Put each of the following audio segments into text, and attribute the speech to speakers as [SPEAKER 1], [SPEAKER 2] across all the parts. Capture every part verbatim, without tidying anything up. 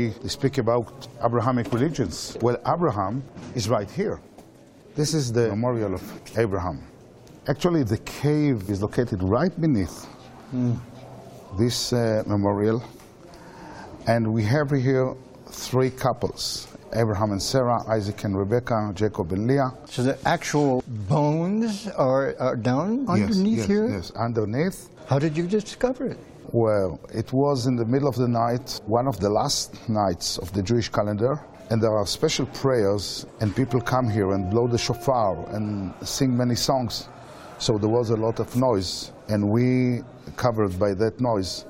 [SPEAKER 1] They speak about Abrahamic religions. Well, Abraham is right here. This is the memorial of Abraham. Actually, the cave is located right beneath mm. this uh, memorial. And we have here three couples, Abraham and Sarah, Isaac and Rebekah, Jacob and Leah.
[SPEAKER 2] So the actual bones are, are down underneath
[SPEAKER 1] yes, yes,
[SPEAKER 2] here?
[SPEAKER 1] Yes, underneath.
[SPEAKER 2] How did you discover it?
[SPEAKER 1] Well, it was in the middle of the night, one of the last nights of the Jewish calendar, and there are special prayers, and people come here and blow the shofar and sing many songs. So there was a lot of noise, and we, covered by that noise,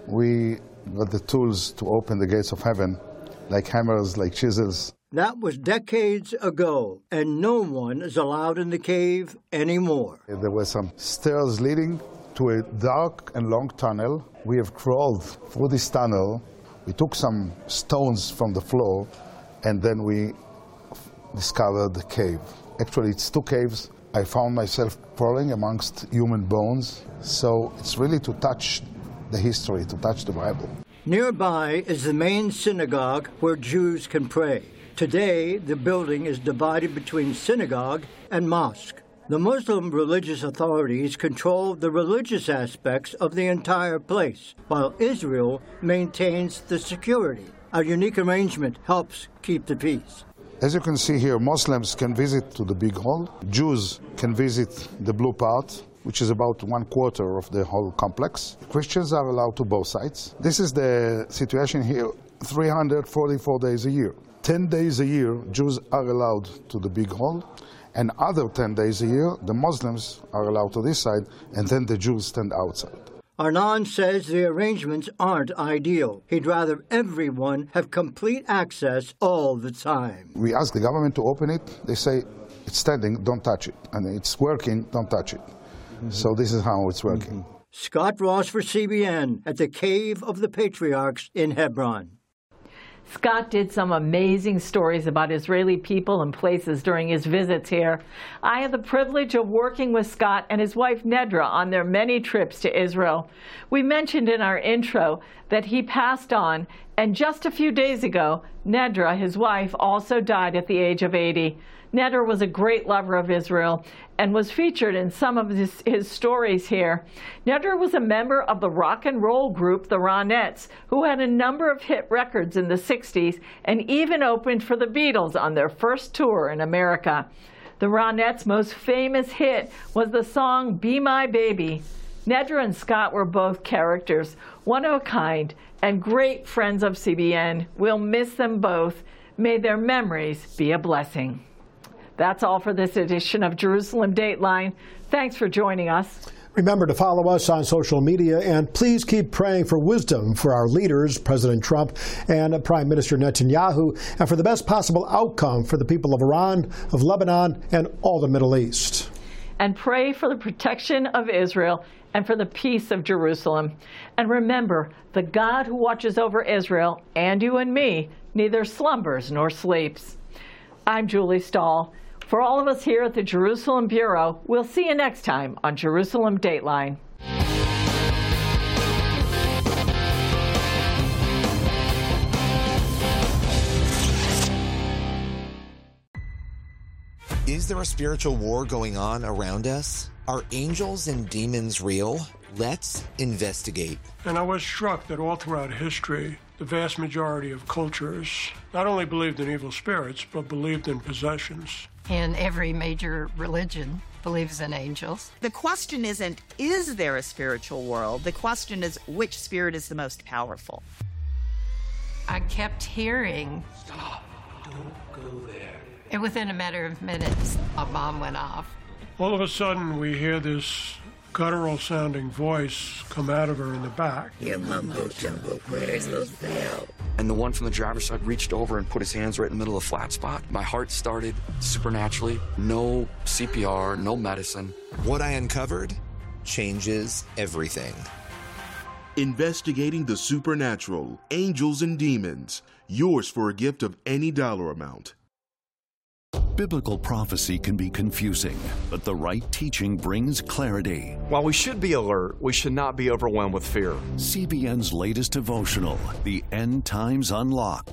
[SPEAKER 1] we got the tools to open the gates of heaven, like hammers, like chisels.
[SPEAKER 3] That was decades ago, and no one is allowed in the cave anymore.
[SPEAKER 1] There were some stairs leading to a dark and long tunnel. We have crawled through this tunnel. We took some stones from the floor, and then we discovered the cave. Actually, it's two caves. I found myself crawling amongst human bones. So it's really to touch the history, to touch the Bible.
[SPEAKER 3] Nearby is the main synagogue where Jews can pray. Today, the building is divided between synagogue and mosque. The Muslim religious authorities control the religious aspects of the entire place, while Israel maintains the security. A unique arrangement helps keep the peace.
[SPEAKER 1] As you can see here, Muslims can visit to the big hall. Jews can visit the blue part, which is about one quarter of the whole complex. Christians are allowed to both sides. This is the situation here, three hundred forty-four days a year. ten days a year, Jews are allowed to the big hall. And other ten days a year, the Muslims are allowed to this side, and then the Jews stand outside.
[SPEAKER 3] Arnon says the arrangements aren't ideal. He'd rather everyone have complete access all the time.
[SPEAKER 1] We ask the government to open it. They say, it's standing, don't touch it. And it's working, don't touch it. Mm-hmm. So this is how it's working.
[SPEAKER 3] Mm-hmm. Scott Ross for C B N at the Cave of the Patriarchs in Hebron.
[SPEAKER 4] Scott did some amazing stories about Israeli people and places during his visits here. I had the privilege of working with Scott and his wife Nedra on their many trips to Israel. We mentioned in our intro that he passed on, and just a few days ago, Nedra, his wife, also died at the age of eighty. Nedra was a great lover of Israel and was featured in some of his, his stories here. Nedra was a member of the rock and roll group, the Ronettes, who had a number of hit records in the sixties and even opened for the Beatles on their first tour in America. The Ronettes' most famous hit was the song Be My Baby. Nedra and Scott were both characters, one of a kind, and great friends of C B N. We'll miss them both. May their memories be a blessing. That's all for this edition of Jerusalem Dateline. Thanks for joining us.
[SPEAKER 5] Remember to follow us on social media, and please keep praying for wisdom for our leaders, President Trump and Prime Minister Netanyahu, and for the best possible outcome for the people of Iran, of Lebanon, and all the Middle East.
[SPEAKER 4] And pray for the protection of Israel and for the peace of Jerusalem. And remember, the God who watches over Israel and you and me neither slumbers nor sleeps. I'm Julie Stahl. For all of us here at the Jerusalem Bureau, we'll see you next time on Jerusalem Dateline.
[SPEAKER 6] Is there a spiritual war going on around us? Are angels and demons real? Let's investigate.
[SPEAKER 7] And I was struck that all throughout history, the vast majority of cultures not only believed in evil spirits, but believed in possessions.
[SPEAKER 8] And every major religion believes in angels.
[SPEAKER 9] The question isn't, is there a spiritual world? The question is, which spirit is the most powerful?
[SPEAKER 8] I kept hearing,
[SPEAKER 7] stop, don't go there.
[SPEAKER 8] And within a matter of minutes, a bomb went off.
[SPEAKER 7] All of a sudden, we hear this guttural-sounding voice come out of her in the back.
[SPEAKER 10] Your mumbo-jumbo prayers will fail.
[SPEAKER 11] And the one from the driver's side reached over and put his hands right in the middle of the flat spot. My heart started supernaturally. No C P R, no medicine.
[SPEAKER 6] What I uncovered changes everything.
[SPEAKER 12] Investigating the supernatural, angels and demons. Yours for a gift of any dollar amount. Biblical prophecy can be confusing, but the right teaching brings clarity.
[SPEAKER 13] While we should be alert, we should not be overwhelmed with fear.
[SPEAKER 12] C B N's latest devotional, The End Times Unlocked.